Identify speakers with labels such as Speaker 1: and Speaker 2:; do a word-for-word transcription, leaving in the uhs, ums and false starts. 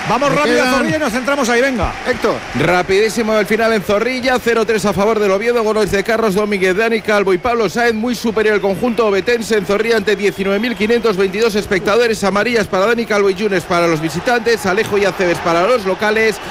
Speaker 1: Vamos
Speaker 2: Me
Speaker 1: rápido
Speaker 2: quedan-
Speaker 1: a Zorrilla y nos centramos ahí, venga.
Speaker 3: Héctor. Rapidísimo el final en Zorrilla, cero tres a favor del Oviedo, goles de Carlos Domínguez, Dani Calvo y Pablo Sáenz, muy superior el conjunto obetense en Zorrilla ante diecinueve mil quinientos veintidós espectadores, amarillas para Dani Calvo y Yunes para los visitantes, Alejo y Aceves para los locales.